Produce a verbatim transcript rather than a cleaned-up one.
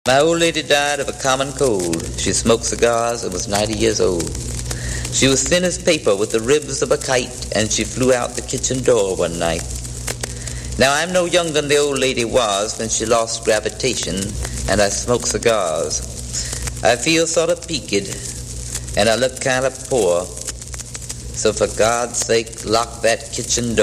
My old lady died of a common cold. She smoked cigars and was ninety years old. She was thin as paper with the ribs of a kite, and she flew out the kitchen door one night. Now I'm no younger than the old lady was when she lost gravitation, and I smoke cigars. I feel sort of peaked, and I look kind of poor. So for God's sake, lock that kitchen door.